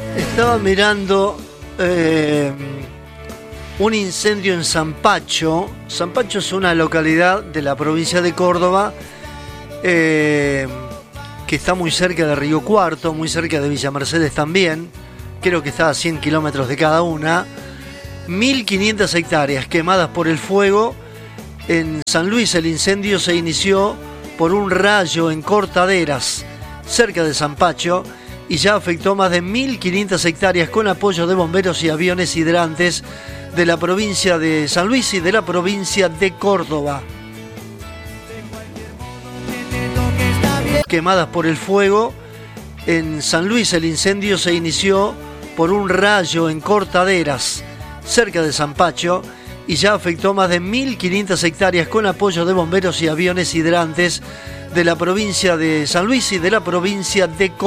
Estaba mirando un incendio en Zampacho. Zampacho es una localidad de la provincia de Córdoba que está muy cerca de Río Cuarto, muy cerca de Villa Mercedes también. Creo que está a 100 kilómetros de cada una. 1.500 hectáreas quemadas por el fuego. En San Luis el incendio se inició por un rayo en Cortaderas, cerca de Zampacho, y ya afectó más de 1.500 hectáreas con apoyo de bomberos y aviones hidrantes de la provincia de San Luis y de la provincia de Córdoba. Quemadas por el fuego. En San Luis el incendio se inició por un rayo en Cortaderas, cerca de Zampacho, y ya afectó más de 1.500 hectáreas con apoyo de bomberos y aviones hidrantes de la provincia de San Luis y de la provincia de Córdoba.